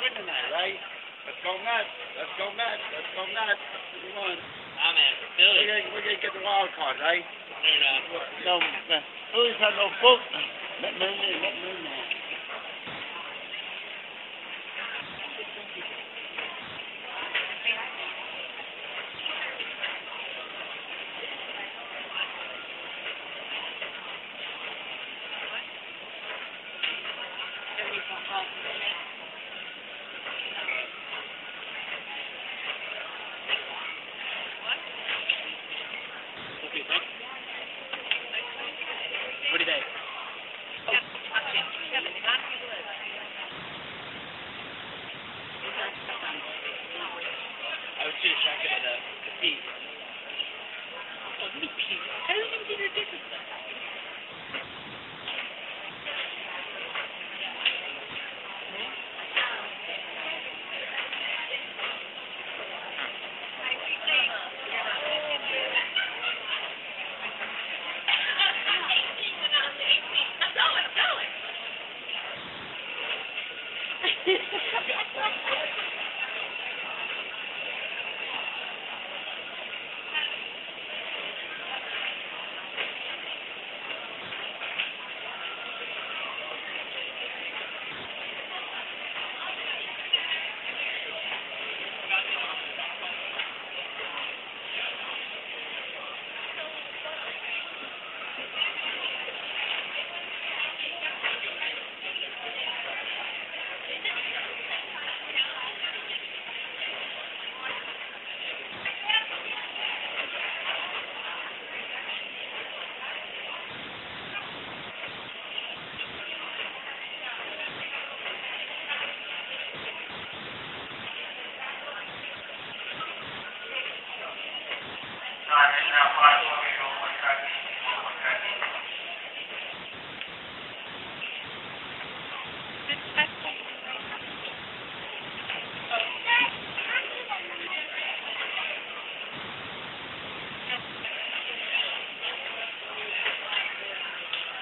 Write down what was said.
win tonight, right? Let's go Mets. Let's go Mets. Let's go Mets. Come on. Nah, man. Philly. We're gonna get the wild card, right? They're not. No, Phillies have no book. Let me. Everybody's